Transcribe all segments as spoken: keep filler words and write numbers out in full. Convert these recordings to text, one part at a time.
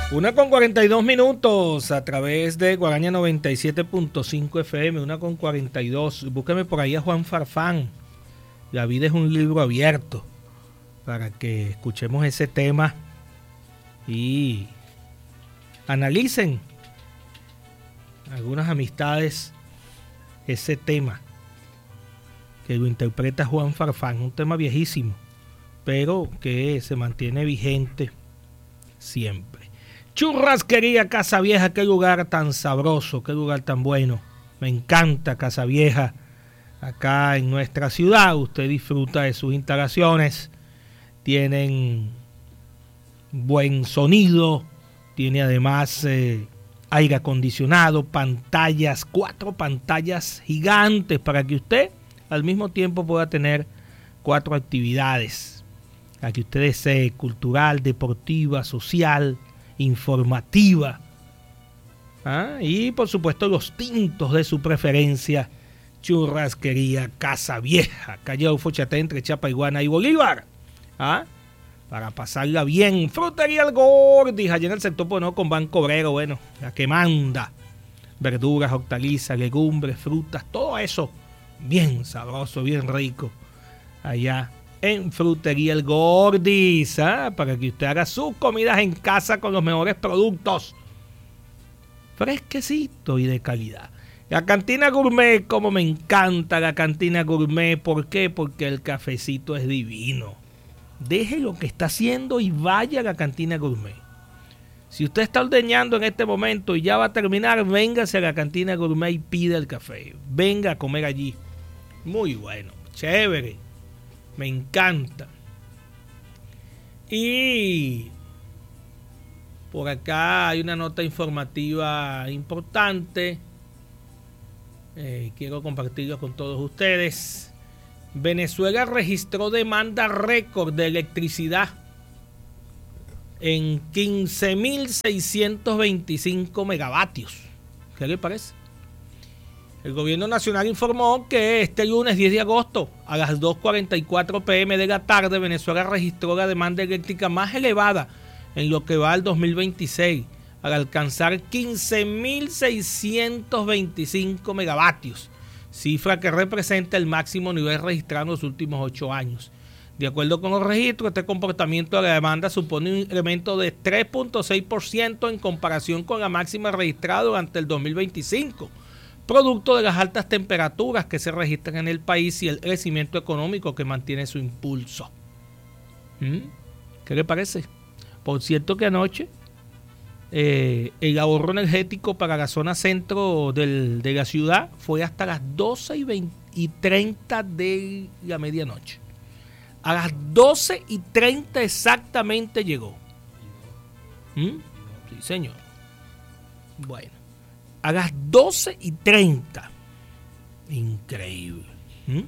Una con cuarenta y dos minutos a través de Guaraña noventa y siete punto cinco F M, una con cuarenta y dos. Búsqueme por ahí a Juan Farfán. La vida es un libro abierto para que escuchemos ese tema y analicen algunas amistades ese tema que lo interpreta Juan Farfán, un tema viejísimo, pero que se mantiene vigente siempre. Churrasquería Casa Vieja, qué lugar tan sabroso, qué lugar tan bueno. Me encanta Casa Vieja acá en nuestra ciudad. Usted disfruta de sus instalaciones, tienen buen sonido, tiene además eh, aire acondicionado, pantallas, cuatro pantallas gigantes para que usted al mismo tiempo pueda tener cuatro actividades, la que usted desee: cultural, deportiva, social, informativa, ¿ah? Y por supuesto los tintos de su preferencia. Churrasquería Casa Vieja, calle Aufochate entre Chapaiguana y Bolívar, ¿ah? Para pasarla bien. Frutería El Gordis, allá en el sector Pono con Banco Obrero, bueno, la que manda. Verduras, hortalizas, legumbres, frutas, todo eso bien sabroso, bien rico, allá en Frutería El Gordis, ¿ah? Para que usted haga sus comidas en casa con los mejores productos, fresquecito y de calidad. La Cantina Gourmet, como me encanta la Cantina Gourmet. ¿Por qué? Porque el cafecito es divino. Deje lo que está haciendo y vaya a la Cantina Gourmet. Si usted está ordeñando en este momento y ya va a terminar, véngase a la Cantina Gourmet y pida el café. Venga a comer allí. Muy bueno, chévere. Me encanta. Y por acá hay una nota informativa importante. Eh, quiero compartirlo con todos ustedes. Venezuela registró demanda récord de electricidad en quince mil seiscientos veinticinco megavatios. ¿Qué le parece? El gobierno nacional informó que este lunes diez de agosto a las dos cuarenta y cuatro pm de la tarde Venezuela registró la demanda eléctrica más elevada en lo que va al dos mil veintiséis, al alcanzar quince mil seiscientos veinticinco megavatios, cifra que representa el máximo nivel registrado en los últimos ocho años. De acuerdo con los registros, este comportamiento de la demanda supone un incremento de tres punto seis por ciento en comparación con la máxima registrada durante el dos mil veinticinco, producto de las altas temperaturas que se registran en el país y el crecimiento económico que mantiene su impulso. ¿Mm? ¿Qué le parece? Por cierto que anoche eh, el ahorro energético para la zona centro del, de la ciudad fue hasta las doce y treinta de la medianoche. A las doce y treinta exactamente llegó. ¿Mm? Sí, señor. Bueno, a las doce y treinta. Increíble. ¿Mm?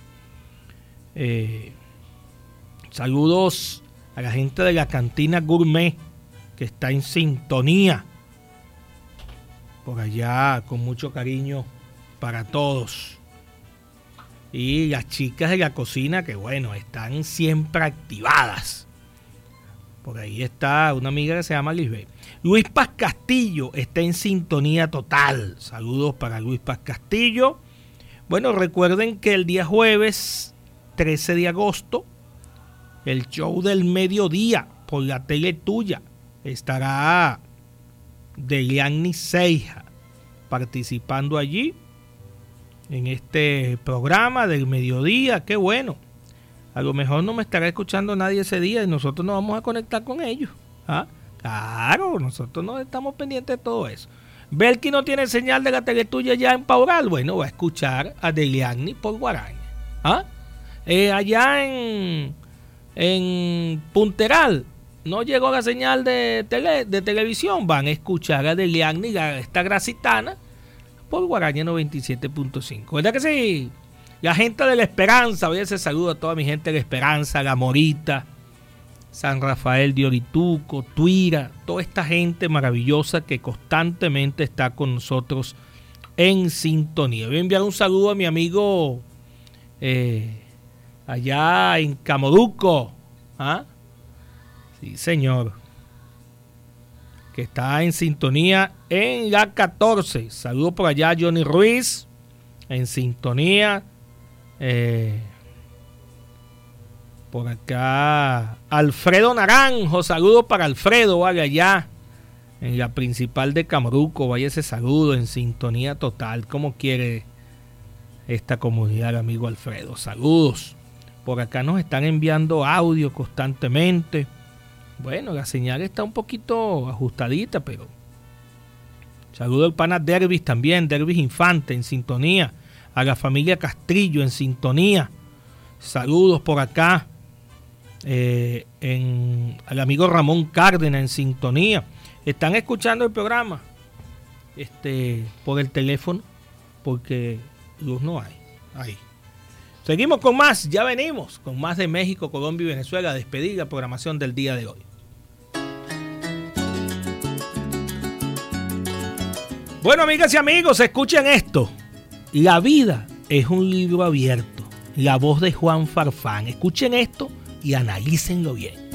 Eh, saludos a la gente de la Cantina Gourmet que está en sintonía por allá, con mucho cariño para todos. Y las chicas de la cocina que, bueno, están siempre activadas. Por ahí está una amiga que se llama Lisbeth. Luis Paz Castillo está en sintonía total. Saludos para Luis Paz Castillo. Bueno, recuerden que el día jueves trece de agosto, el show del mediodía por la tele tuya estará Deliani Seija participando allí en este programa del mediodía. Qué bueno. A lo mejor no me estará escuchando nadie ese día y nosotros nos vamos a conectar con ellos. ¿Ah? Claro, nosotros no estamos pendientes de todo eso. Belki no tiene señal de la tele tuya ya en Paural. Bueno, va a escuchar a Deliani por Guaraña. ¿Ah? Eh, allá en, en Punteral no llegó la señal de, tele, de televisión. Van a escuchar a Deliani, esta gracitana, por Guaraña noventa y siete punto cinco. ¿Verdad que sí? La gente de La Esperanza, voy a hacer saludo a toda mi gente de La Esperanza, La Morita, San Rafael de Orituco, Tuira, toda esta gente maravillosa que constantemente está con nosotros en sintonía. Voy a enviar un saludo a mi amigo eh, allá en Camoruco. ¿Ah? Sí, señor. que está en sintonía en la catorce. Saludos por allá a Johnny Ruiz, en sintonía. Eh, por acá Alfredo Naranjo, saludos para Alfredo, vale, allá en la principal de Camaruco, vaya ese saludo, en sintonía total. ¿Cómo quiere esta comunidad, amigo Alfredo? Saludos. Por acá nos están enviando audio constantemente. Bueno, la señal está un poquito ajustadita, pero saludo al pana Dervis también, Dervis Infante en sintonía, a la familia Castrillo en sintonía. Saludos por acá, eh, en, al amigo Ramón Cárdenas en sintonía. Están escuchando el programa este, por el teléfono, porque luz no hay. Ahí. Seguimos con más, ya venimos con más de México, Colombia y Venezuela. Despedir la programación del día de hoy. Bueno, amigas y amigos, escuchen esto. La vida es un libro abierto. La voz de Juan Farfán. Escuchen esto y analícenlo bien.